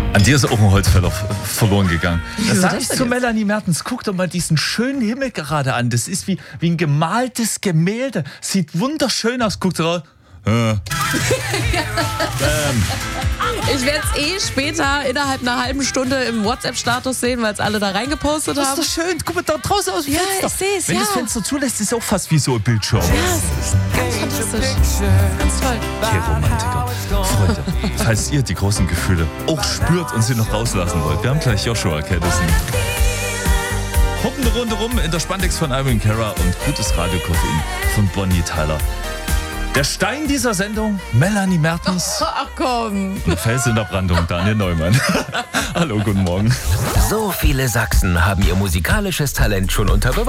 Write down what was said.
An dir ist auch ein Holzfäller verloren gegangen. Da Wieso sag das ich denn zu jetzt? Melanie Mertens, guck doch mal diesen schönen Himmel gerade an. Das ist wie ein gemaltes Gemälde. Sieht wunderschön aus. Guckt raus. Ich werde es später innerhalb einer halben Stunde im WhatsApp-Status sehen, weil es alle da reingepostet Das haben. ist doch schön. Guck mal da draußen aus dem Ja, Fenster. ich seh's, Wenn ja. das Fenster zulässt, ist es auch fast wie so ein Bildschirm. Ja, ganz fantastisch. Ganz toll. Okay, Romantiker. Freunde, falls ihr die großen Gefühle auch spürt und sie noch rauslassen wollt, wir haben gleich Joshua Caddison. Hoppen eine Runde rum in der Spandex von Irene Cara und gutes Radiokoffein von Bonnie Tyler. Der Stein dieser Sendung, Melanie Mertens. Ach komm. Und Fels in der Brandung, Daniel Neumann. Hallo, guten Morgen. So viele Sachsen haben ihr musikalisches Talent schon unter Beweis